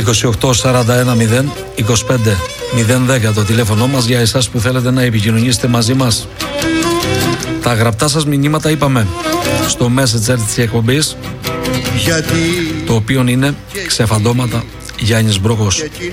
28 41 0 25 010 το τηλέφωνο μας για εσάς που θέλετε να επικοινωνήσετε μαζί μας. Τα γραπτά σας μηνύματα είπαμε στο Messenger της εκπομπής, το οποίο είναι Ξεφαντώματα Γιάννης Μπρόκος.